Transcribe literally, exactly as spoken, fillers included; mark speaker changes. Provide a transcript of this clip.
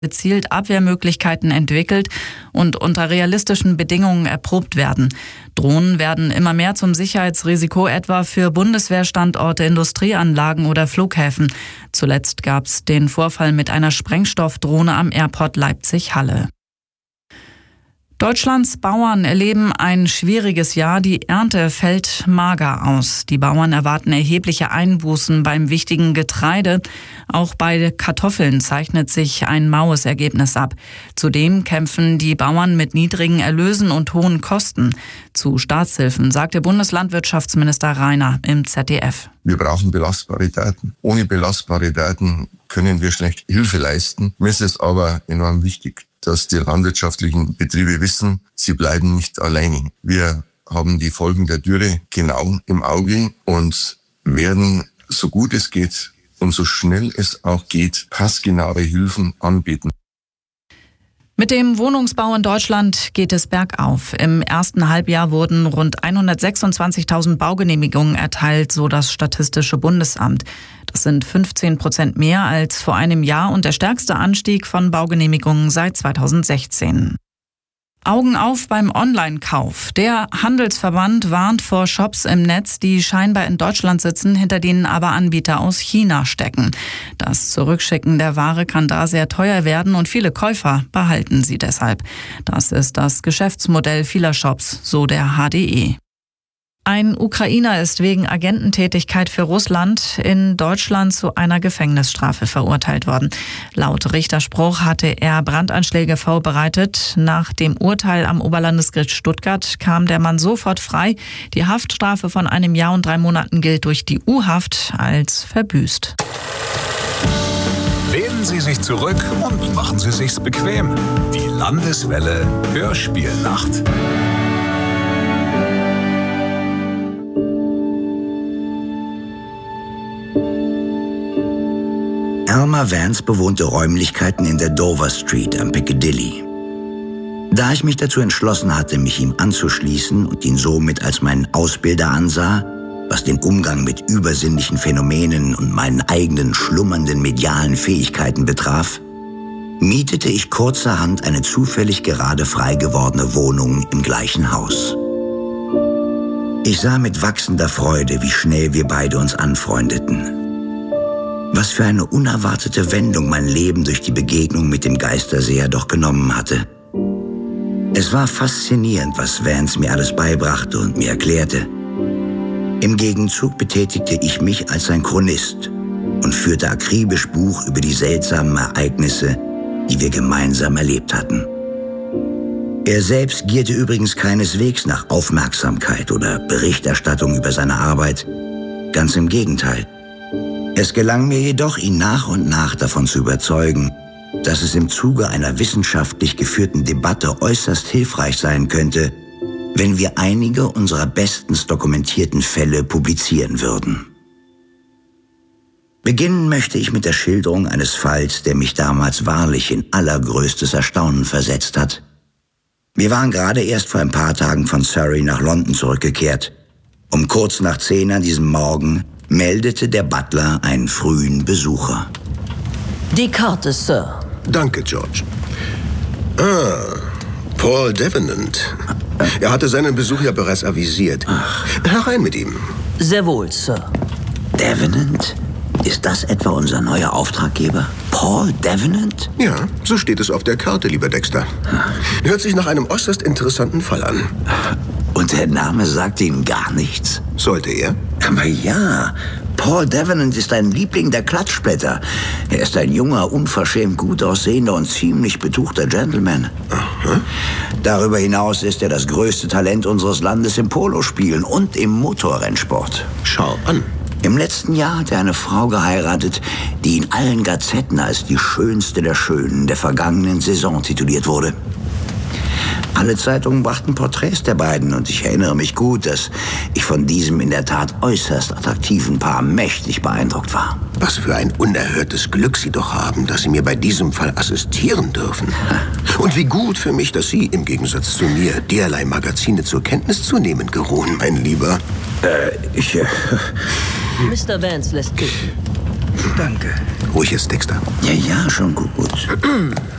Speaker 1: gezielt Abwehrmöglichkeiten entwickelt und unter realistischen Bedingungen erprobt werden. Drohnen werden immer mehr zum Sicherheitsrisiko, etwa für Bundeswehrstandorte, Industrieanlagen oder Flughäfen. Zuletzt gab es den Vorfall mit einer Sprengstoffdrohne am Airport Leipzig-Halle. Deutschlands Bauern erleben ein schwieriges Jahr. Die Ernte fällt mager aus. Die Bauern erwarten erhebliche Einbußen beim wichtigen Getreide. Auch bei Kartoffeln zeichnet sich ein maues Ergebnis ab. Zudem kämpfen die Bauern mit niedrigen Erlösen und hohen Kosten. Zu Staatshilfen sagte Bundeslandwirtschaftsminister Rainer im Z D F.
Speaker 2: Wir brauchen belastbare Daten. Ohne belastbare Daten können wir schlecht Hilfe leisten. Mir ist es aber enorm wichtig, dass die landwirtschaftlichen Betriebe wissen, sie bleiben nicht alleine. Wir haben die Folgen der Dürre genau im Auge und werden, so gut es geht und so schnell es auch geht, passgenaue Hilfen anbieten.
Speaker 1: Mit dem Wohnungsbau in Deutschland geht es bergauf. Im ersten Halbjahr wurden rund hundertsechsundzwanzigtausend Baugenehmigungen erteilt, so das Statistische Bundesamt. Das sind fünfzehn Prozent mehr als vor einem Jahr und der stärkste Anstieg von Baugenehmigungen seit zweitausendsechzehn. Augen auf beim Online-Kauf. Der Handelsverband warnt vor Shops im Netz, die scheinbar in Deutschland sitzen, hinter denen aber Anbieter aus China stecken. Das Zurückschicken der Ware kann da sehr teuer werden und viele Käufer behalten sie deshalb. Das ist das Geschäftsmodell vieler Shops, so der H D E. Ein Ukrainer ist wegen Agententätigkeit für Russland in Deutschland zu einer Gefängnisstrafe verurteilt worden. Laut Richterspruch hatte er Brandanschläge vorbereitet. Nach dem Urteil am Oberlandesgericht Stuttgart kam der Mann sofort frei. Die Haftstrafe von einem Jahr und drei Monaten gilt durch die U-Haft als verbüßt.
Speaker 3: Lehnen Sie sich zurück und machen Sie sich's bequem. Die Landeswelle Hörspielnacht.
Speaker 4: Elmer Vance bewohnte Räumlichkeiten in der Dover Street am Piccadilly. Da ich mich dazu entschlossen hatte, mich ihm anzuschließen und ihn somit als meinen Ausbilder ansah, was den Umgang mit übersinnlichen Phänomenen und meinen eigenen schlummernden medialen Fähigkeiten betraf, mietete ich kurzerhand eine zufällig gerade frei gewordene Wohnung im gleichen Haus. Ich sah mit wachsender Freude, wie schnell wir beide uns anfreundeten. Was für eine unerwartete Wendung mein Leben durch die Begegnung mit dem Geisterseher doch genommen hatte. Es war faszinierend, was Vance mir alles beibrachte und mir erklärte. Im Gegenzug betätigte ich mich als sein Chronist und führte akribisch Buch über die seltsamen Ereignisse, die wir gemeinsam erlebt hatten. Er selbst gierte übrigens keineswegs nach Aufmerksamkeit oder Berichterstattung über seine Arbeit. Ganz im Gegenteil. Es gelang mir jedoch, ihn nach und nach davon zu überzeugen, dass es im Zuge einer wissenschaftlich geführten Debatte äußerst hilfreich sein könnte, wenn wir einige unserer bestens dokumentierten Fälle publizieren würden. Beginnen möchte ich mit der Schilderung eines Falls, der mich damals wahrlich in allergrößtes Erstaunen versetzt hat. Wir waren gerade erst vor ein paar Tagen von Surrey nach London zurückgekehrt. Um kurz nach zehn an diesem Morgen meldete der Butler einen frühen Besucher.
Speaker 5: Die Karte, Sir.
Speaker 6: Danke, George. Ah, Paul Davenant. Er hatte seinen Besuch ja bereits avisiert. Ach. Herein mit ihm.
Speaker 5: Sehr wohl, Sir.
Speaker 4: Davenant? Ist das etwa unser neuer Auftraggeber? Paul Davenant?
Speaker 6: Ja, so steht es auf der Karte, lieber Dexter. Hört sich nach einem äußerst interessanten Fall an.
Speaker 4: Und der Name sagt Ihnen gar nichts?
Speaker 6: Sollte er?
Speaker 4: Aber ja, Paul Davenant ist ein Liebling der Klatschblätter. Er ist ein junger, unverschämt gut aussehender und ziemlich betuchter Gentleman. Aha. Darüber hinaus ist er das größte Talent unseres Landes im Polospielen und im Motorrennsport.
Speaker 6: Schau an.
Speaker 4: Im letzten Jahr hat er eine Frau geheiratet, die in allen Gazetten als die schönste der Schönen der vergangenen Saison tituliert wurde. Alle Zeitungen brachten Porträts der beiden und ich erinnere mich gut, dass ich von diesem in der Tat äußerst attraktiven Paar mächtig beeindruckt war.
Speaker 6: Was für ein unerhörtes Glück Sie doch haben, dass Sie mir bei diesem Fall assistieren dürfen. Und wie gut für mich, dass Sie im Gegensatz zu mir derlei Magazine zur Kenntnis zu nehmen geruhen, mein Lieber.
Speaker 4: Äh, ich... Äh
Speaker 5: Mister Vance lässt bitten.
Speaker 7: Danke.
Speaker 6: Ruhig jetzt, Dexter.
Speaker 4: Ja, ja, schon gut.